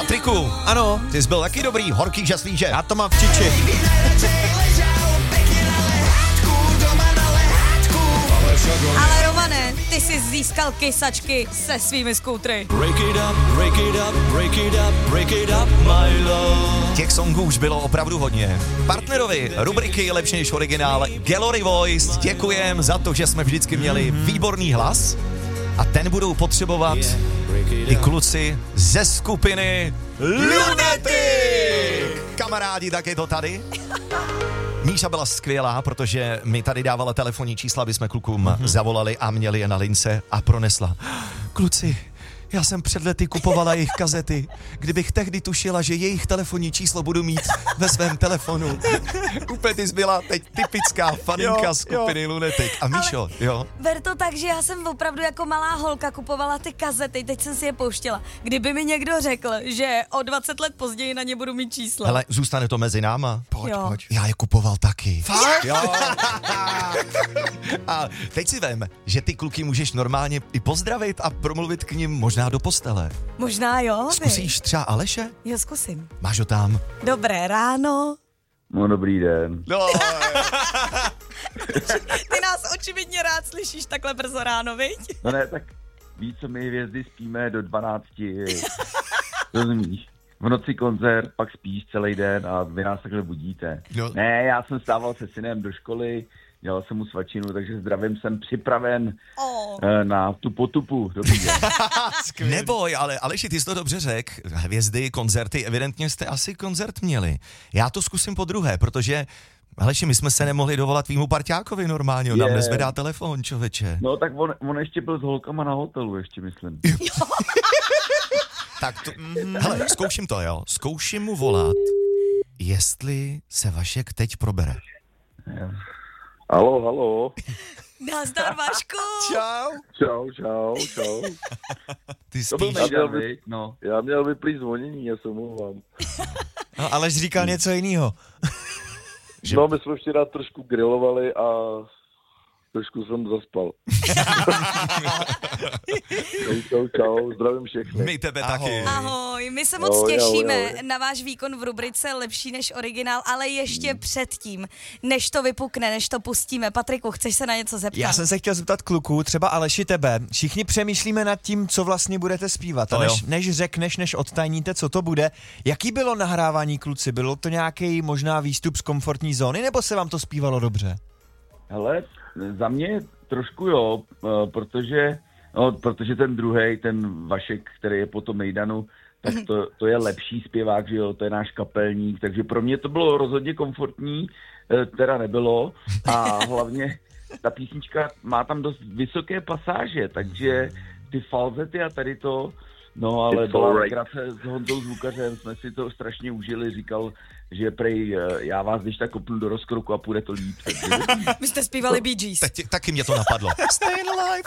Patriku, Ano, ty jsi byl taky dobrý, horký žaslíče. já to mám v čiči. Ale Romane, ty jsi získal kysačky se svými skútry. Break it up, break it up, break it up, break it up, my love. Těch songů už bylo opravdu hodně. Partnerovi rubriky Lepší než originál Gallery Voice děkujem za to, že jsme vždycky měli výborný hlas a ten budou potřebovat i kluci ze skupiny Lunatic. Kamarádi, tak je to tady. Míša byla skvělá, protože mi tady dávala telefonní čísla, aby jsme klukům zavolali a měli je na lince a pronesla. Kluci, já jsem před lety kupovala jejich kazety. Kdybych tehdy tušila, že jejich telefonní číslo budu mít ve svém telefonu. Úplně ty jsi byla teď typická faninka skupiny Lunatic. A Míšo, jo? Ber to tak, že já jsem opravdu jako malá holka kupovala ty kazety, teď jsem si je pouštěla. Kdyby mi někdo řekl, že o 20 let později na ně budu mít číslo. Hele, zůstane to mezi náma. Pojď. Já je kupoval taky. Fakt? Jo. A teď si vem, že ty kluky můžeš normálně i pozdravit a promluvit k nim možná do postele. Možná jo, Zkusíš třeba Aleše? Jo, zkusím. Máš ho tam? Dobré ráno. No, dobrý den. No, Ty nás očividně rád slyšíš takhle brzo ráno, viď? No ne, tak víš co, my hvězdy spíme do 12, rozumíš? V noci koncert, pak spíš celý den a vy nás takhle budíte. Jo. Ne, já jsem stával se synem do školy, dělal jsem mu svačinu, takže zdravím, jsem připraven na tu potupu. Dobrý den. neboj, ale Aleši, ty jsi to dobře řekl. Hvězdy, koncerty, evidentně jste asi koncert měli. Já to zkusím po druhé, protože Aleši, my jsme se nemohli dovolat tvýmu parťákovi normálně, on nám nezvedá telefon, člověče. No tak on ještě byl s holkama na hotelu, ještě myslím. Tak to, hele, zkouším to, jo. Zkouším mu volat, jestli se Vašek teď probere. Halo, halo. Nazdar, Vašku. Čau. Ty To byl spíš... Nejdan, viď? No. Já měl vyplý zvonění, já se omlouvám. No, Aleš říkal něco jiného. Že- No, my jsme včera trošku grilovali a trošku jsem zaspal. Čau, zdravím všechny. My tebe Ahoj. taky. Ahoj, my se moc Ahoj, těšíme ahoj. na váš výkon v rubrice Lepší než originál, ale ještě předtím, než to vypukne, než to pustíme. Patriku, chceš se na něco zeptat? Já jsem se chtěl zeptat kluků, třeba Aleši tebe. Všichni přemýšlíme nad tím, co vlastně budete zpívat. To A jo. než řekneš, než odtajníte, co to bude. Jaký bylo nahrávání, kluci? Bylo to nějaký možná výstup z komfortní zóny, nebo se vám to zpívalo dobře? Hele, za mě trošku jo, protože ten druhej, ten Vašek, který je potom Nejdanu, tak to je lepší zpěvák, že jo, to je náš kapelník, takže pro mě to bylo rozhodně komfortní, teda nebylo a hlavně ta písnička má tam dost vysoké pasáže, takže ty falzety a tady to, no ale byla legrace s Honzou Zvukařem, jsme si to strašně užili, říkal, že prej já vás když tak kopnu do rozkroku a půjde to líp. Takže... Vy jste zpívali Bee Gees. Taky mě to napadlo. Stay alive.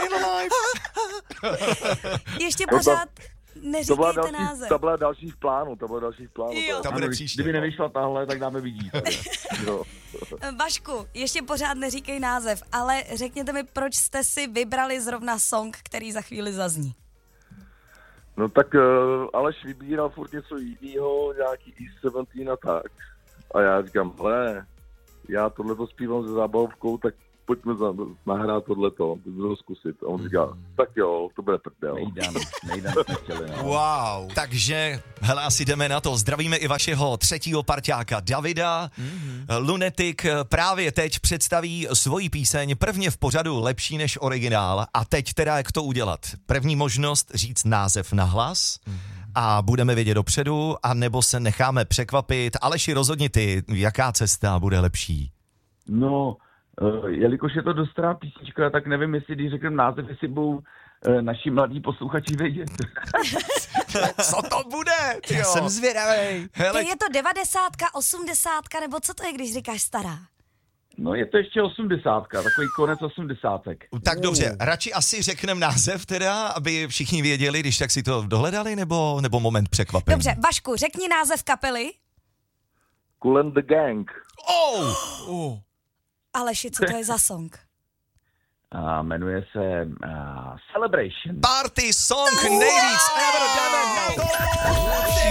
Ještě pořád neříkejte název. To byla další v plánu, Jo. To bude příště. Kdyby nevyšla tahle, tak dáme vidí. Jo. Vašku, ještě pořád neříkej název, ale řekněte mi, proč jste si vybrali zrovna song, který za chvíli zazní. No tak Aleš vybíral furt něco jinýho, nějaký East 17 a tak. A já říkám, hele, já tohleto zpívám se zábavkou, tak pojďme nahrát tohleto, pojďme ho zkusit. A on říká, tak jo, to bude prdel. Nejdan jsme chtěli, no. Wow. Takže, hele, asi jdeme na to. Zdravíme i vašeho třetího parťáka Davida. Lunatic právě teď představí svoji píseň prvně v pořadu Lepší než originál. A teď teda jak to udělat? První možnost říct název nahlas a budeme vědět dopředu, anebo se necháme překvapit. Aleši, rozhodni ty, jaká cesta bude lepší? No, jelikož je to dost stará písnička, tak nevím, jestli když řeknu název, jestli budou naši mladí posluchači vědět. Co to bude? Já jsem zvědavej. Hele, Je to 90, 80, nebo co to je, když říkáš stará? No, je to ještě 80, takový konec 80. tak dobře, radši asi řekneme název teda, aby všichni věděli, když tak si to dohledali, nebo moment překvapení? Dobře, Vašku, řekni název kapely. Kool and the Gang. Oh! Aleši, co to je za song? Jmenuje se Celebration. Party song nejvíc ever dané na